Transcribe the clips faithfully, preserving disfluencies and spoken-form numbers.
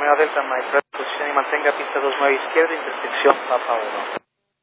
Romeo Delta Mike, posición y mantenga pista dos nueve izquierda, intersección Papa uno.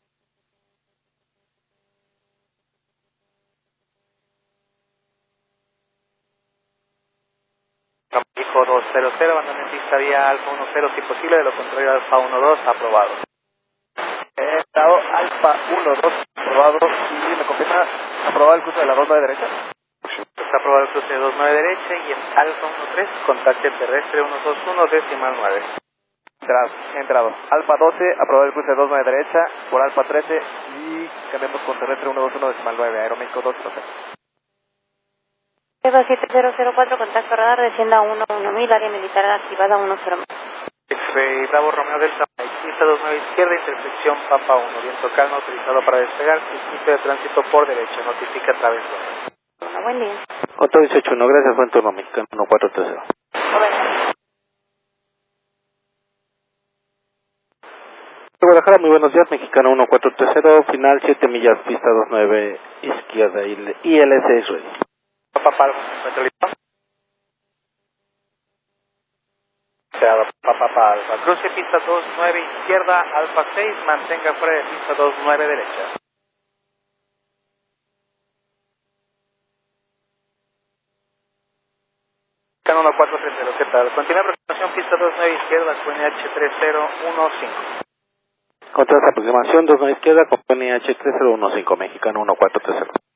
Hijo dos cero cero, abandone en pista vía Alfa uno cero si posible, de lo contrario Alfa uno dos, aprobado. He estado Alfa uno dos, aprobado, y me confirma, aprobado el curso de la dos nueve derecha. Está aprobado el cruce de dos nueve derecha y en Alfa uno tres, contacte terrestre uno dos uno, decimal nueve. Entrado, entrado. Alfa doce, aprobado el cruce de dos nueve derecha, por Alfa trece, y cambiamos con terrestre uno dos uno, decimal nueve, Aeroméxico dos cero cero. dos siete cero cero cuatro, contacto radar, descienda uno uno mil, área militar activada uno cero mil. X-Ray Bravo Romeo Delta Mike, pista dos nueve izquierda, intersección Papa uno, viento calma autorizado para despegar, circuito de tránsito por derecha, notifica a través de... Bueno, buen día. Otto dieciocho uno, gracias, buen turno, mexicano uno cuatro tres cero. Guadalajara, muy buenos días, mexicano uno cuatro tres cero, final siete millas, pista dos nueve izquierda, I L S es ready. Papa Alfa, ¿se encuentra listo? Deseado, Papa Alfa. Cruce pista dos nueve izquierda, Alfa seis, mantenga fuera de pista dos nueve derecha. Mexicano uno cuatro tres cero, ¿qué tal? Continúa aproximación pista dos nueve izquierda, Q N H tres cero uno cinco. Contra esa aproximación, dos nueve izquierda, compañía H tres cero uno cinco, mexicano uno cuatro tres cero.